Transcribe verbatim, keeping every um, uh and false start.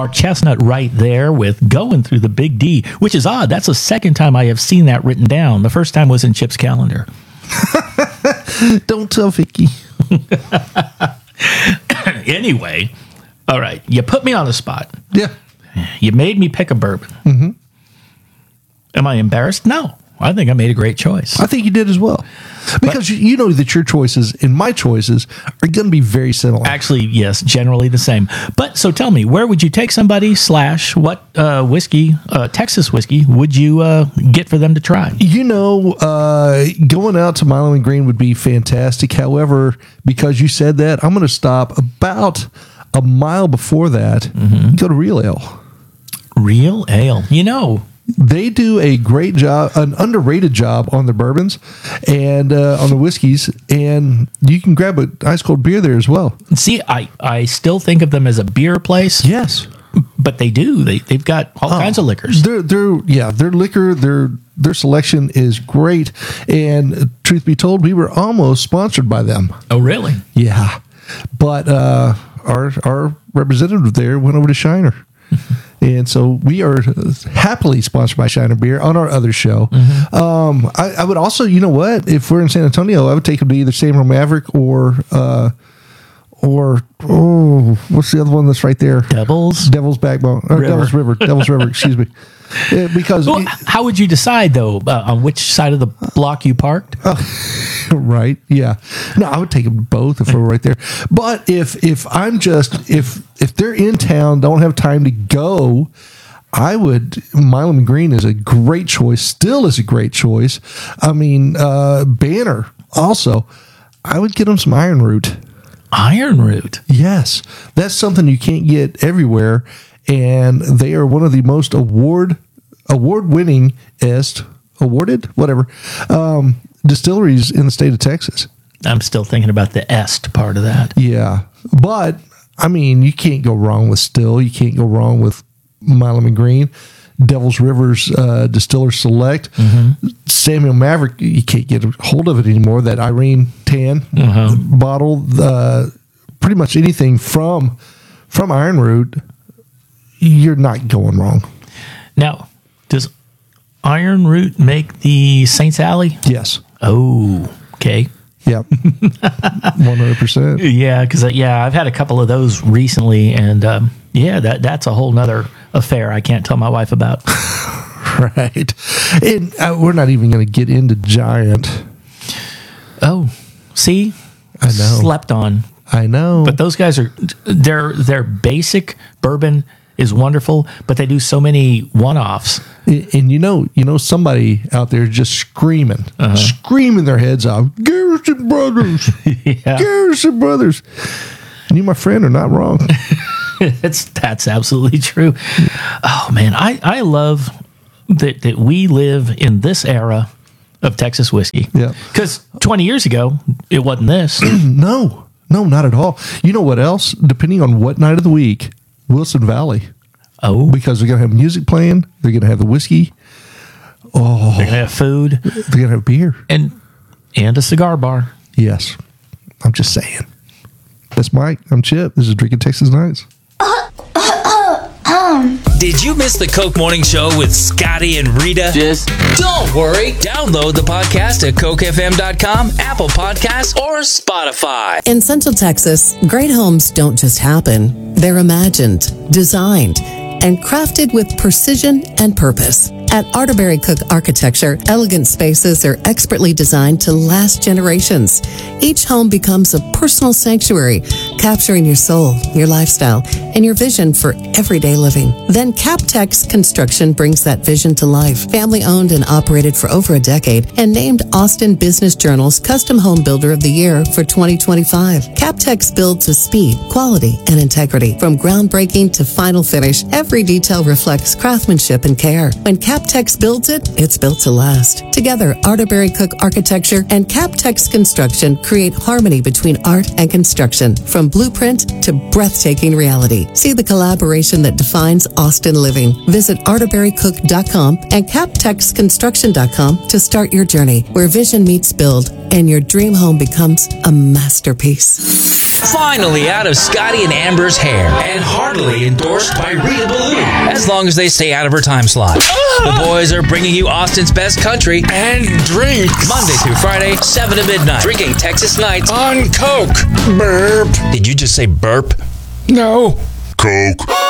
bar Chestnut right there with Going Through the Big D, which is odd. That's the second time I have seen that written down. The first time was in Chip's calendar. Don't tell Vicky. Anyway, all right. You put me on the spot. Yeah. You made me pick a bourbon. Mm-hmm. Am I embarrassed? No. I think I made a great choice. I think you did as well. Because but, you, you know that your choices and my choices are going to be very similar. Actually, yes, generally the same. But so tell me, where would you take somebody slash what uh, whiskey, uh, Texas whiskey, would you uh, get for them to try? You know, uh, going out to Milo and Green would be fantastic. However, because you said that, I'm going to stop about a mile before that mm-hmm. and go to Real Ale. Real Ale. You know, they do a great job, an underrated job on the bourbons and uh, on the whiskeys, and you can grab an ice cold beer there as well. See, I, I still think of them as a beer place. Yes, but they do. They they've got all oh, kinds of liquors. They're they're yeah, their liquor, their their selection is great. And truth be told, we were almost sponsored by them. Oh, really? Yeah, but uh, our our representative there went over to Shiner. And so we are happily sponsored by Shiner Beer on our other show. Mm-hmm. Um, I, I would also, you know what? If we're in San Antonio, I would take them to either Samuel Maverick or, uh, or oh, what's the other one that's right there? Devil's? Devil's Backbone. Or River. Devil's River. Devil's River, excuse me. Yeah, because well, it, how would you decide, though, uh, on which side of the block you parked? Uh, right, yeah. No, I would take them both if we were right there. But if if I'm just, if if they're in town, don't have time to go, I would, Milam and Green is a great choice, still is a great choice. I mean, uh, Banner also, I would get them some Iron Root. Iron Root? Yes. That's something you can't get everywhere. And they are one of the most award award winning est awarded whatever um, distilleries in the state of Texas. I'm still thinking about the est part of that. Yeah, but I mean, you can't go wrong with Still. You can't go wrong with Milam and Green, Devil's River's uh, Distiller Select, mm-hmm. Samuel Maverick. You can't get a hold of it anymore. That Irene Tan uh-huh. bottle, uh, pretty much anything from from Iron Root. You're not going wrong. Now, does Iron Root make the Saints Alley? Yes. Oh, okay. Yep. one hundred percent. Yeah, because, uh, yeah, I've had a couple of those recently, and, um, yeah, that that's a whole nother affair I can't tell my wife about. Right. And uh, we're not even going to get into Giant. Oh, see? I know. Slept on. I know. But those guys are, their their basic bourbon is wonderful, but they do so many one-offs. And, and you know, you know, somebody out there just screaming, uh-huh. screaming their heads off. Garrison Brothers, yeah. Garrison Brothers. And you, my friend, are not wrong. It's that's absolutely true. Oh man, I I love that that we live in this era of Texas whiskey. Yeah, because twenty years ago it wasn't this. No, no, not at all. You know what else? Depending on what night of the week. Wilson Valley. Oh. Because they're going to have music playing. They're going to have the whiskey. Oh. They're going to have food. They're going to have beer. And and a cigar bar. Yes. I'm just saying. That's Mike. I'm Chip. This is Drinking Texas Nights. Did you miss the Coke Morning Show with Scotty and Rita? Just don't worry. Download the podcast at coke f m dot com, Apple Podcasts, or Spotify. In Central Texas, great homes don't just happen. They're imagined, designed, and crafted with precision and purpose. At Arterberry Cook Architecture, elegant spaces are expertly designed to last generations. Each home becomes a personal sanctuary, capturing your soul, your lifestyle, and your vision for everyday living. Then CapTex Construction brings that vision to life. Family owned and operated for over a decade and named Austin Business Journal's Custom Home Builder of the Year for twenty twenty-five. CapTex builds with speed, quality, and integrity. From groundbreaking to final finish, every detail reflects craftsmanship and care. When CapTex builds it, it's built to last. Together, Arterberry Cook Architecture and CapTex Construction create harmony between art and construction, from blueprint to breathtaking reality. quality. See the collaboration that defines Austin living. Visit arterberry cook dot com and captex construction dot com to start your journey where vision meets build and your dream home becomes a masterpiece. Finally out of Scotty and Amber's hair, and heartily endorsed by Rita Ballou, as long as they stay out of her time slot. The boys are bringing you Austin's best country And drinks. Monday through Friday, seven to midnight. Drinking Texas Nights. On Coke. Burp. Did you just say burp? No. Coke.